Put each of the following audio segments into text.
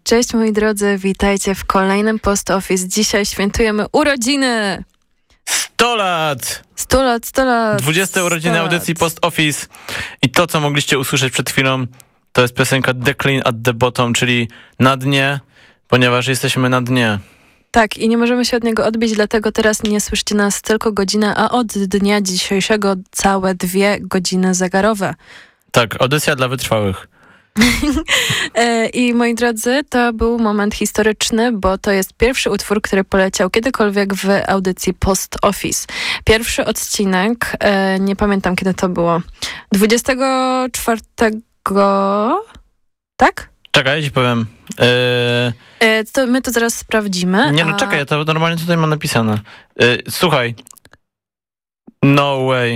Cześć moi drodzy, witajcie w kolejnym Post Office. Dzisiaj świętujemy urodziny! 100 lat! 100 lat, 100 lat! 20 urodziny audycji Post Office. I to, co mogliście usłyszeć przed chwilą, to jest piosenka Decline at the Bottom, czyli na dnie, ponieważ jesteśmy na dnie. Tak, i nie możemy się od niego odbić, dlatego teraz nie słyszycie nas tylko godzinę, a od dnia dzisiejszego całe 2 godziny zegarowe. Tak, audycja dla wytrwałych. I moi drodzy, to był moment historyczny, bo to jest pierwszy utwór, który poleciał kiedykolwiek w audycji Post Office. Pierwszy odcinek, nie pamiętam kiedy to było, 24, tak? Czekaj, ci powiem. To my to zaraz sprawdzimy. Nie, no czekaj, ja to normalnie tutaj mam napisane. Słuchaj. No way.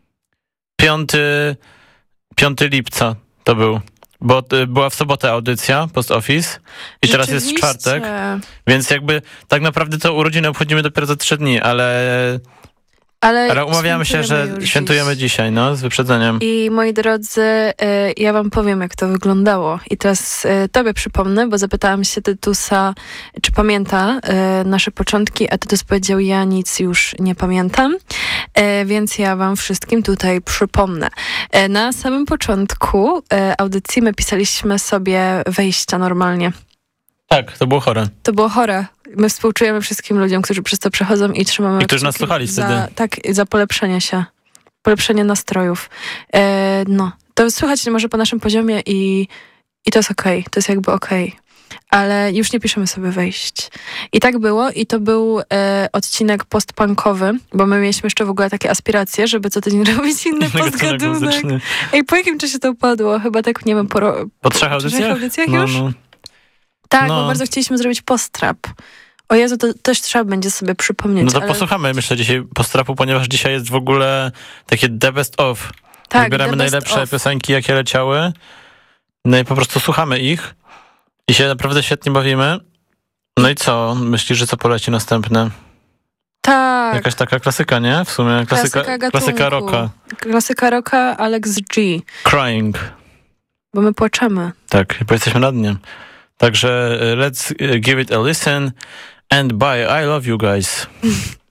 5 lipca to był. Bo była w sobotę audycja Post Office i teraz jest czwartek, więc jakby tak naprawdę to urodziny obchodzimy dopiero za 3 dni, ale umawiamy się, że świętujemy dzisiaj, no, z wyprzedzeniem. I moi drodzy, ja wam powiem, jak to wyglądało. I teraz tobie przypomnę, bo zapytałam się Tytusa, czy pamięta nasze początki, a Tytus powiedział, ja nic już nie pamiętam, więc ja wam wszystkim tutaj przypomnę. Na samym początku audycji my pisaliśmy sobie wejścia normalnie. Tak, to było chore. To było chore. My współczujemy wszystkim ludziom, którzy przez to przechodzą i trzymamy... I którzy nas słuchali wtedy. Tak, za polepszenie się. Polepszenie nastrojów. No, to słychać może po naszym poziomie i to jest okej. To jest jakby okej. Ale już nie piszemy sobie wejść. I tak było i to był odcinek postpunkowy, bo my mieliśmy jeszcze w ogóle takie aspiracje, żeby co tydzień robić inny postgadunek. Ej, po jakim czasie to upadło? Chyba tak, nie wiem, po 3 audycjach? Już? No. Tak, bo bardzo chcieliśmy zrobić post-trap. O Jezu, to też trzeba będzie sobie przypomnieć. No to posłuchamy, myślę, dzisiaj post-trapu, ponieważ dzisiaj jest w ogóle takie the best of. Tak, wybieramy najlepsze piosenki, jakie leciały. No i po prostu słuchamy ich. I się naprawdę świetnie bawimy. No i co? Myślisz, że co poleci następne? Tak. Jakaś taka klasyka, nie? W sumie klasyka rocka. Klasyka rocka, Alex G. Crying. Bo my płaczemy. Tak, bo jesteśmy nad nim. Także let's give it a listen and bye. I love you guys.